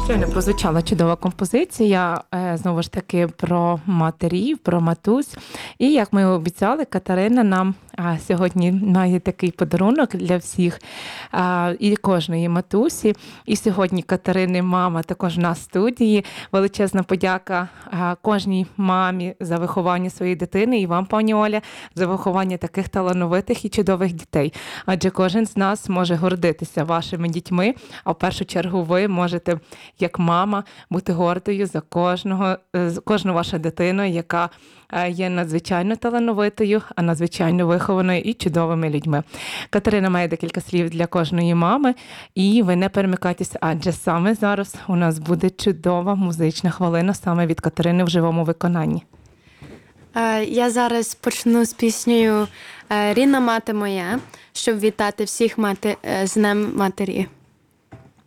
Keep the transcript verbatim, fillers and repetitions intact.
Щойно прозвучала чудова композиція, е, знову ж таки, про матерів, про матусь. І, як ми обіцяли, Катерина нам а, сьогодні має такий подарунок для всіх а, і кожної матусі. І сьогодні Катерини мама також в нас в студії. Величезна подяка а, кожній мамі за виховання своєї дитини і вам, пані Оля, за виховання таких талановитих і чудових дітей. Адже кожен з нас може гордитися вашими дітьми, а в першу чергу ви можете, як мама, бути гордою за кожного, за кожну вашу дитину, яка є надзвичайно талановитою, а надзвичайно вихованою і чудовими людьми. Катерина має декілька слів для кожної мами, і ви не перемикайтеся, адже саме зараз у нас буде чудова музична хвилина саме від Катерини в живому виконанні. Я зараз почну з піснею «Рідна мати моя», щоб вітати всіх мати... з Днем матері.